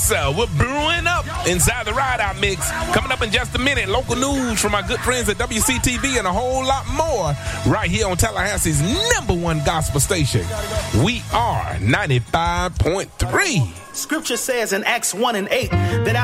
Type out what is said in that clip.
Yes, we're brewing up inside the Ride Out Mix. Coming up in just a minute, local news from our good friends at WCTV and a whole lot more right here on Tallahassee's #1 gospel station. We are 95.3. Scripture says in Acts 1:8 that after